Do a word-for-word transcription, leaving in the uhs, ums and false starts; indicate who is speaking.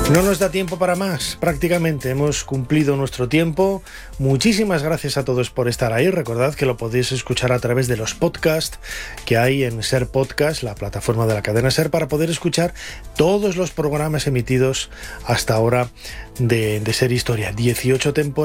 Speaker 1: No nos da tiempo para más, prácticamente hemos cumplido nuestro tiempo. Muchísimas gracias a todos por estar ahí. Recordad que lo podéis escuchar a través de los podcasts que hay en Ser Podcast, la plataforma de la cadena Ser, para poder escuchar todos los programas emitidos hasta ahora de, de Ser Historia. dieciocho temporadas.